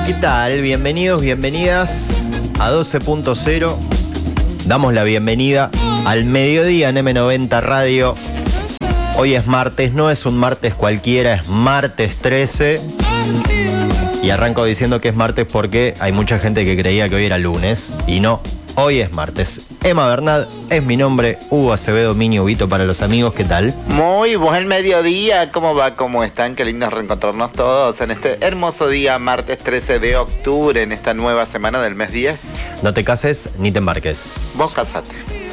¿Qué tal? Bienvenidos, bienvenidas a 12.0. Damos la bienvenida al mediodía en M90 Radio. Hoy es martes, no es un martes cualquiera, es martes 13. Y arranco diciendo que es martes porque hay mucha gente que creía que hoy era lunes. Y no, hoy es martes. Emma Bernat es mi nombre, Hugo Acevedo, Mini Huguito para los amigos, ¿qué tal? Muy buen mediodía, ¿cómo va? ¿Cómo están? Qué lindo reencontrarnos todos en este hermoso día, martes 13 de octubre, en esta nueva semana del mes 10. No te cases ni te embarques. Vos casate.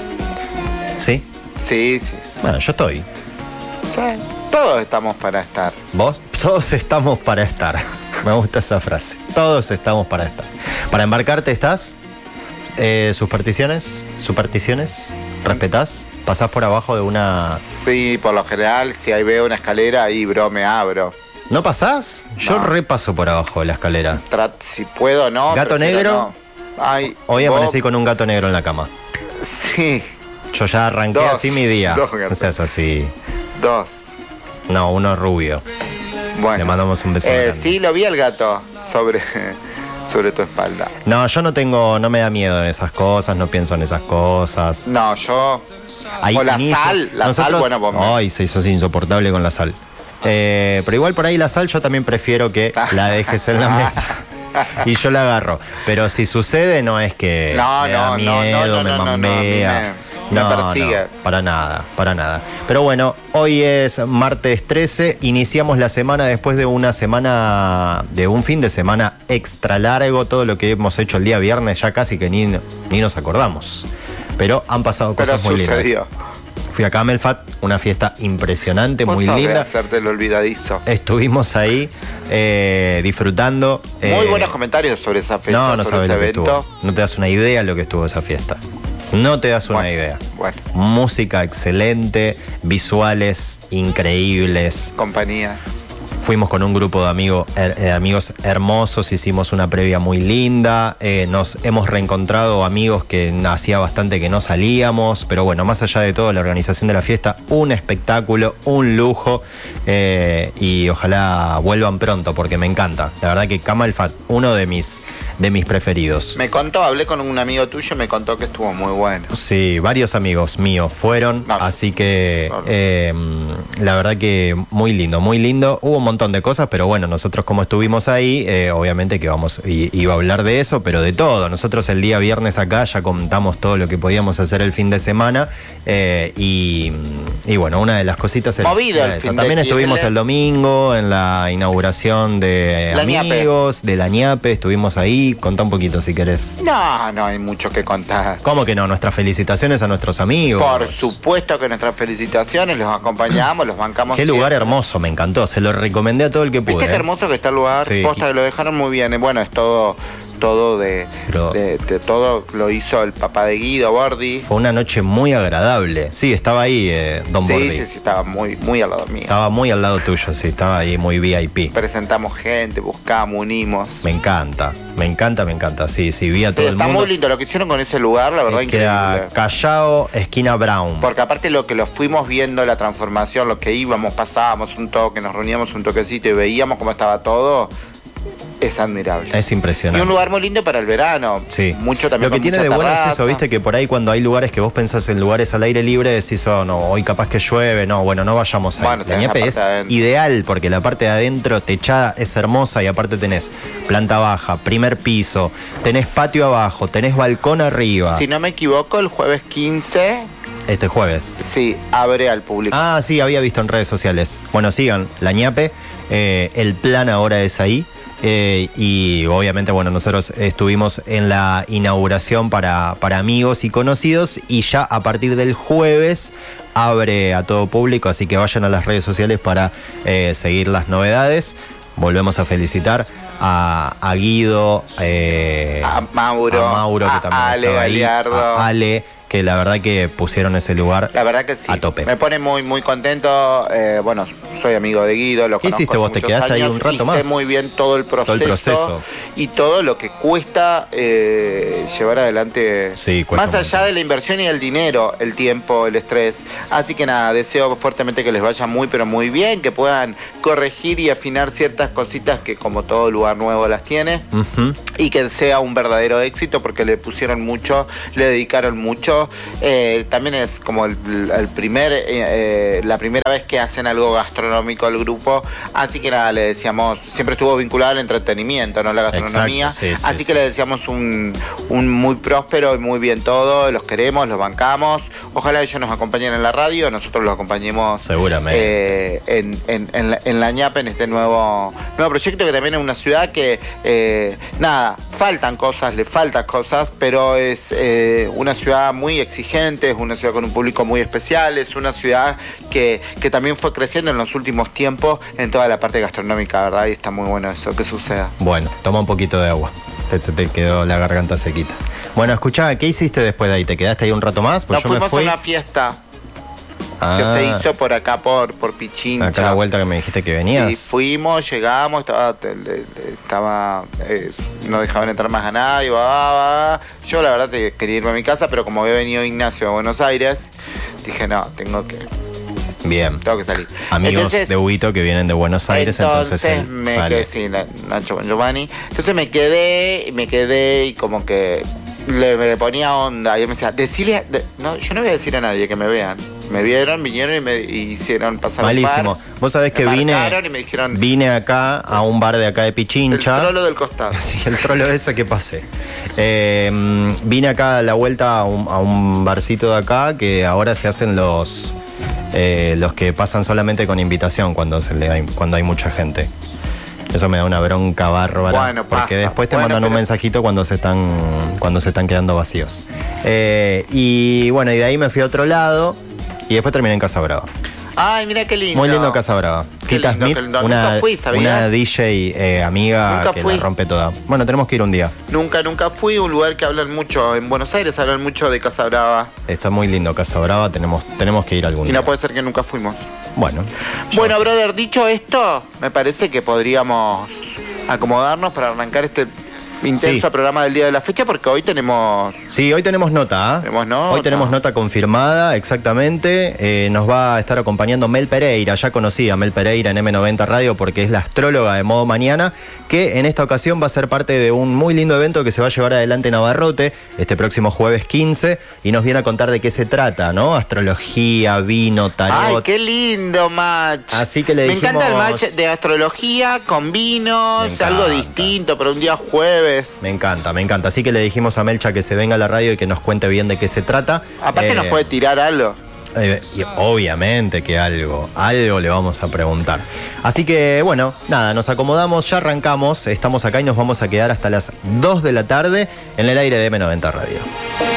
¿Sí? Sí. Bueno, yo estoy. Sí. Todos estamos para estar. ¿Vos? Todos estamos para estar. Me gusta esa frase. Todos estamos para estar. ¿Para embarcarte estás? ¿Supersticiones? ¿Respetás? ¿Pasás por abajo de una...? Sí, por lo general, si ahí veo una escalera, ahí, me abro. ¿No pasás? Yo repaso por abajo de la escalera. Si puedo, no. ¿Gato negro? No. Ay, hoy amanecí con un gato negro en la cama. Sí. Yo ya arranqué así mi día. No seas así. Dos. No, uno rubio. Bueno. Le mandamos un beso. Sí, lo vi al gato sobre tu espalda. No, yo no me da miedo en esas cosas, no pienso en esas cosas. No, yo... Hay o la inicios. sal, bueno, vos Ay, se hizo insoportable con la sal. Pero igual por ahí la sal yo también prefiero que la dejes en la mesa. Y yo la agarro. Pero si sucede, no es que me da miedo, me mambea. Me persigue. No, para nada. Pero bueno, hoy es martes 13. Iniciamos la semana después de un fin de semana extra largo. Todo lo que hemos hecho el día viernes ya casi que ni nos acordamos. Pero han pasado cosas muy lindas. Fui a Camelfat, una fiesta impresionante, muy linda. Hacerte el olvidadizo. Estuvimos ahí disfrutando. Muy buenos comentarios sobre esa fecha, no sobre ese evento. No te das una idea lo que estuvo esa fiesta. No te das una idea. Bueno. Música excelente, visuales increíbles. Compañías. Fuimos con un grupo de amigos hermosos, hicimos una previa muy linda, nos hemos reencontrado amigos que hacía bastante que no salíamos, pero bueno, más allá de todo, la organización de la fiesta, un espectáculo, un lujo, y ojalá vuelvan pronto porque me encanta. La verdad que Camelfat, uno de mis preferidos. Hablé con un amigo tuyo, me contó que estuvo muy bueno. Sí, varios amigos míos fueron, así que la verdad que muy lindo. Hubo un montón de cosas, pero bueno, nosotros como estuvimos ahí, obviamente que iba a hablar de eso, pero de todo. Nosotros el día viernes acá ya contamos todo lo que podíamos hacer el fin de semana, y bueno, una de las cositas era esa. También estuvimos el domingo en la inauguración de amigos, de la ñape, estuvimos ahí. Contá un poquito si querés. No hay mucho que contar. ¿Cómo que no? Nuestras felicitaciones a nuestros amigos. Por supuesto que nuestras felicitaciones, los acompañamos, los bancamos. Qué lugar hermoso, me encantó, se lo recomendé a todo el que pude. ¿Viste qué hermoso que está el lugar? Sí. Posta que lo dejaron muy bien. Bueno, es todo de todo lo hizo el papá de Guido, Bordi. Fue una noche muy agradable. Sí, estaba ahí Don Bordi. Sí, estaba muy al lado mío. Estaba muy al lado tuyo, sí, estaba ahí muy VIP. Presentamos gente, buscamos, unimos. Me encanta. Sí, vi a todo el mundo. Está muy lindo lo que hicieron con ese lugar, la verdad, increíble. Queda Callao, esquina Brown. Porque aparte lo que lo fuimos viendo, la transformación, lo que íbamos, pasábamos un toque, nos reuníamos un toquecito y veíamos cómo estaba todo. Es admirable. Es impresionante. Y un lugar muy lindo para el verano. Sí. Mucho también. Lo que tiene de bueno es eso, viste, que por ahí cuando hay lugares que vos pensás en lugares al aire libre, decís, no, hoy capaz que llueve, no vayamos ahí. Bueno, la ñape es ideal porque la parte de adentro techada es hermosa y aparte tenés planta baja, primer piso, tenés patio abajo, tenés balcón arriba. Si no me equivoco, el jueves 15... Este jueves. Sí, abre al público. Ah, sí, había visto en redes sociales. Bueno, sigan la ñape. El plan ahora es ahí. Y obviamente, bueno, nosotros estuvimos en la inauguración para amigos y conocidos y ya a partir del jueves abre a todo público, así que vayan a las redes sociales para seguir las novedades. Volvemos a felicitar a Guido, a Mauro, que también Ale, estaba ahí, a Ale, que la verdad que pusieron ese lugar, la verdad que sí, a tope. Me pone muy contento. Bueno, soy amigo de Guido, lo ¿Qué conozco hiciste vos? ¿Te quedaste años, ahí un rato más? Hice muy bien todo el proceso. y todo lo que cuesta llevar adelante, sí, más allá de la inversión y el dinero, el tiempo, el estrés. Así que nada, deseo fuertemente que les vaya muy pero muy bien, que puedan corregir y afinar ciertas cositas que como todo lugar nuevo las tiene, y que sea un verdadero éxito porque le pusieron mucho, le dedicaron mucho. También es como la primera vez que hacen algo gastronómico al grupo, así que nada, le decíamos, siempre estuvo vinculado al entretenimiento, no la gastronomía. Exacto, sí, así que le deseamos un muy próspero y muy bien todo, los queremos, los bancamos, ojalá ellos nos acompañen en la radio, nosotros los acompañemos seguramente en la ñapa, en este nuevo proyecto, que también es una ciudad que nada, le faltan cosas, pero es una ciudad muy exigente, es una ciudad con un público muy especial, es una ciudad que también fue creciendo en los últimos tiempos en toda la parte gastronómica, ¿verdad? Y está muy bueno eso, que suceda. Bueno, toma un poquito de agua, se te quedó la garganta sequita. Bueno, escuchá, ¿qué hiciste después de ahí? ¿Te quedaste ahí un rato más? Pues nos fuimos a una fiesta que se hizo por acá, por Pichincha. Acá a la vuelta que me dijiste que venías. Sí, fuimos, llegamos, no dejaban entrar más a nadie, Yo la verdad quería irme a mi casa, pero como había venido Ignacio a Buenos Aires, dije, no, tengo que salir. Amigos entonces, de Huito que vienen de Buenos Aires, entonces me quedé, sí, Nacho con Giovanni. Entonces me quedé y como que me ponía onda. Y él me decía, no, yo no voy a decir a nadie que me vean. Me vieron, vinieron y me hicieron pasar malísimo. Vos sabés que vine acá a un bar de acá de Pichincha. El trolo del costado. Sí, el trolo ese que pasé. Vine acá a la vuelta a un barcito de acá que ahora se hacen los que pasan solamente con invitación cuando hay mucha gente. Eso me da una bronca bárbara. Bueno, porque después te mandan un mensajito cuando se están quedando vacíos. Y bueno, y de ahí me fui a otro lado y después terminé en Casa Brava. Ay, mira qué lindo. Muy lindo Casa Brava. Tita Smith, una DJ amiga que la rompe toda. Bueno, tenemos que ir un día. Nunca fui. Un lugar que hablan mucho, en Buenos Aires hablan mucho de Casa Brava. Está muy lindo Casa Brava, tenemos que ir algún día. Y no puede ser que nunca fuimos. Bueno, brother, dicho esto, me parece que podríamos acomodarnos para arrancar este intenso programa del día de la fecha, porque hoy tenemos... Sí, hoy tenemos nota. Hoy tenemos nota confirmada, exactamente. Nos va a estar acompañando Mel Pereira, ya conocida Mel Pereira en M90 Radio, porque es la astróloga de Modo Mañana, que en esta ocasión va a ser parte de un muy lindo evento que se va a llevar adelante en Abarrote este próximo jueves 15, y nos viene a contar de qué se trata, ¿no? Astrología, vino, tarot. ¡Ay, qué lindo match! Así que le dijimos... Me encanta el match de astrología con vinos, algo distinto, pero un día jueves. Me encanta. Así que le dijimos a Melcha que se venga a la radio y que nos cuente bien de qué se trata. Aparte nos puede tirar algo. Y obviamente que algo le vamos a preguntar. Así que bueno, nada, nos acomodamos, ya arrancamos, estamos acá y nos vamos a quedar hasta las 2 de la tarde en el aire de M90 Radio.